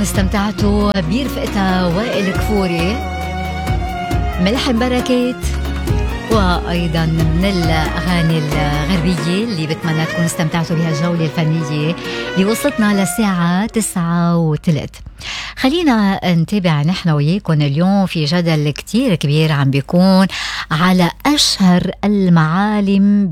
استمتعتوا برفقتها وائل كفوري، ملحم بركات، وأيضا من الأغاني الغربية اللي بتمنى تكون استمتعتوا بها الجولة الفنية اللي وصلتنا للساعة 9:03. خلينا نتابع نحن وياكم اليوم في جدل كتير كبير عم بيكون على أشهر المعالم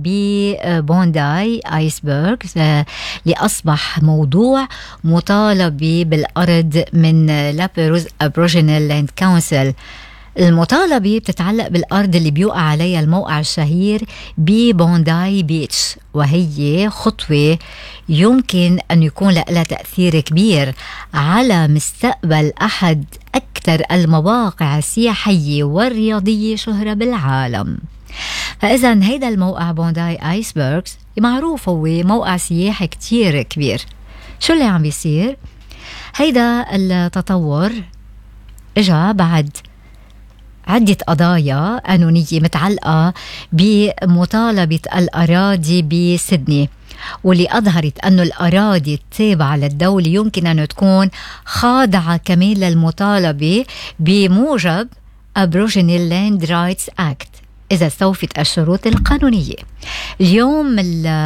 ببونداي آيسبرغ اللي أصبح موضوع مطالبة بالأرض من لابيروز أبروجينال لاند كونسل. المطالبة بتتعلق بالأرض اللي بيوقع عليها الموقع الشهير ببونداي بيتش، وهي خطوة يمكن أن يكون لها تأثير كبير على مستقبل أحد أكثر المواقع السياحية والرياضية شهرة بالعالم. فإذا هيدا الموقع بونداي آيسبرغ معروف هو موقع سياحي كتير كبير. شو اللي عم بيصير؟ هيدا التطور إجا بعد عدة قضايا قانونية متعلقة بمطالبة الأراضي بسيدني، واللي أظهرت أن الأراضي التابعة للدولة يمكن أن تكون خاضعة كمان للمطالبة بموجب Aboriginal Land Rights Act إذا استوفت الشروط القانونية. اليوم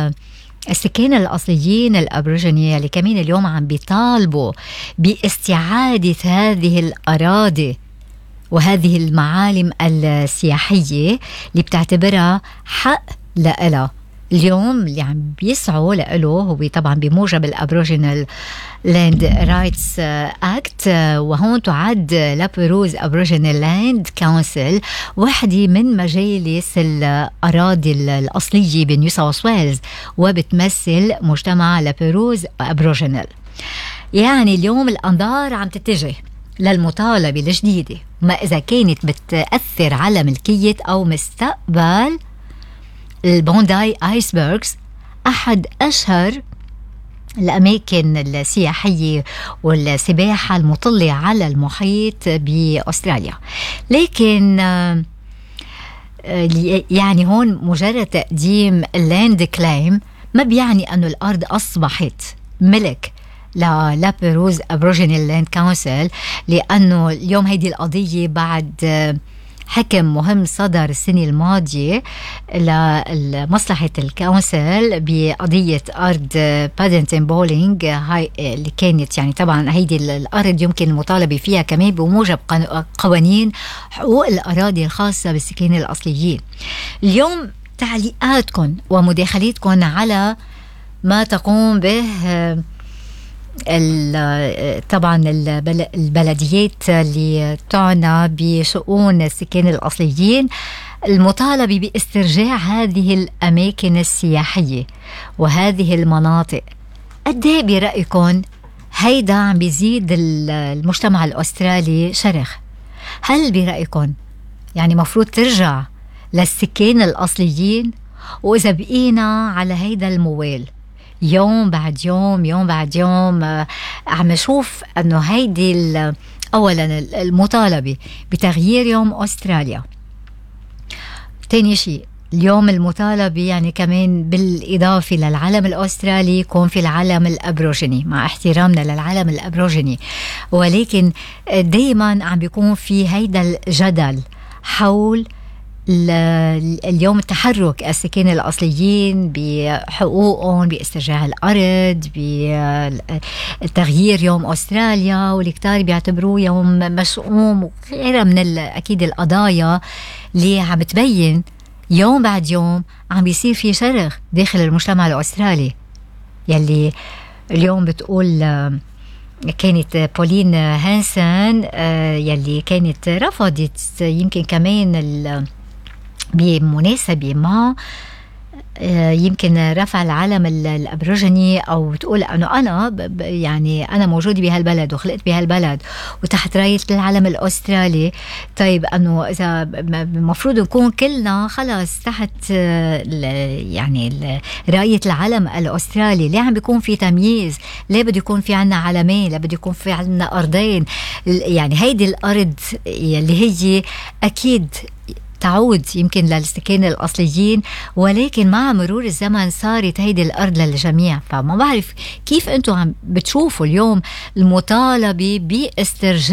السكان الأصليين الأبروجيني اللي كمان اليوم عم بيطالبوا باستعادة هذه الأراضي وهذه المعالم السياحية اللي بتعتبرها حق لإلها. اليوم اللي عم بيسعوا لإله هو طبعا بموجب الأبروجينال لاند رايتس اكت، وهون تعد لابيروز أبروجينال لاند كونسل واحدة من مجالس الأراضي الأصلية بنيو ساوث ويلز، وبتمثل مجتمع لابيروز أبروجينال. يعني اليوم الأنظار عم تتجه للمطالبة الجديدة، ما إذا كانت بتأثر على ملكية أو مستقبل البونداي آيسبرغز، أحد أشهر الأماكن السياحية والسباحة المطلة على المحيط بأستراليا. لكن يعني هون مجرد تقديم اللاند كلايم ما بيعني أنه الأرض أصبحت ملك لابيروز أبروجينال لاند كونسل، لأنه اليوم هيدي القضية بعد حكم مهم صدر السنة الماضية لمصلحة الكونسل بقضية أرض بادنتون بولينج، هاي اللي كانت يعني طبعا هيدي الأرض يمكن المطالبة فيها كمان بموجب قوانين حقوق الأراضي الخاصة بالسكان الأصليين. اليوم تعليقاتكم ومداخلاتكم على ما تقوم به طبعا البلديات اللي تعنى بشؤون السكان الأصليين، المطالبة باسترجاع هذه الأماكن السياحية وهذه المناطق. قد برأيكم هيدا عم بيزيد المجتمع الأسترالي شرخ؟ هل برأيكم يعني مفروض ترجع للسكان الأصليين؟ وإذا بقينا على هيدا الموال يوم بعد يوم يوم بعد يوم عم نشوف أنه هيدي أولا المطالبة بتغيير يوم أستراليا، تاني شيء اليوم المطالبة يعني كمان بالإضافة للعلم الأسترالي يكون في العلم الأبروجيني، مع احترامنا للعلم الأبروجيني، ولكن دايما عم بيكون في هيدا الجدل حول اليوم تحرك السكان الأصليين بحقوقهم باسترجاع الأرض، بتغيير يوم أستراليا، والكتار بيعتبروه يوم مشؤوم، وغيرها من أكيد القضايا اللي عم تبين يوم بعد يوم عم بيصير في شرخ داخل المجتمع الأسترالي. يلي اليوم بتقول كانت بولين هانسن يلي كانت رفضت يمكن كمان بمناسبة ما يمكن رفع العلم الأبروجيني، أو تقول أنه أنا يعني أنا موجودة بهالبلد وخلقت بهالبلد وتحت راية العلم الأسترالي. طيب أنه إذا مفروض نكون كلنا خلاص تحت يعني راية العلم الأسترالي، ليه عم بيكون في تمييز؟ ليه بده يكون في عنا علمين؟ ليه بده يكون في عنا أرضين؟ يعني هيدي الأرض اللي هي أكيد تعود يمكن للسكان الأصليين، ولكن مع مرور الزمن صارت هيدي الأرض للجميع. فما بعرف كيف أنتم عم بتشوفوا اليوم المطالبة باسترجاع